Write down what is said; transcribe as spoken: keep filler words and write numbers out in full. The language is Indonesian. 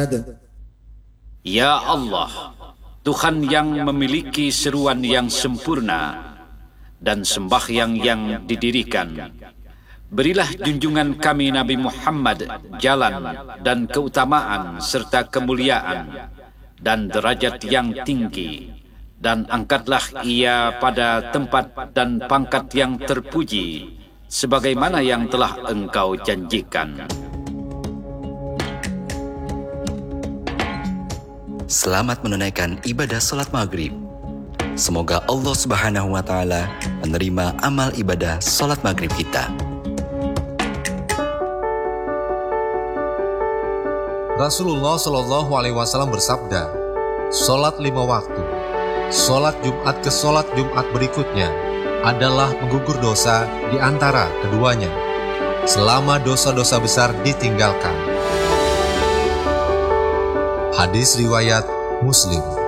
أحد. Ya Allah, Tuhan yang memiliki seruan yang sempurna dan sembahyang yang didirikan, berilah junjungan kami Nabi Muhammad jalan dan keutamaan serta kemuliaan dan derajat yang tinggi, dan angkatlah ia pada tempat dan pangkat yang terpuji sebagaimana yang telah Engkau janjikan. Selamat menunaikan ibadah salat maghrib. Semoga Allah Subhanahu wa Ta'ala menerima amal ibadah salat maghrib kita. Rasulullah Shallallahu Alaihi Wasallam bersabda, "Salat lima waktu, salat Jumat ke salat Jumat berikutnya adalah menggugur dosa di antara keduanya, selama dosa-dosa besar ditinggalkan." Hadis riwayat Muslim.